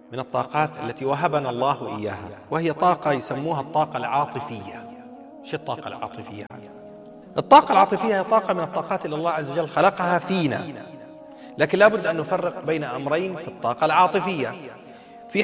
من الطاقات التي وهبنا الله إياها، وهي طاقة يسموها الطاقة العاطفية. شو الطاقة العاطفية هذه؟ الطاقة العاطفية هي طاقة من الطاقات اللي الله عز وجل خلقها فينا، لكن لابد أن نفرق بين أمرين في الطاقة العاطفية.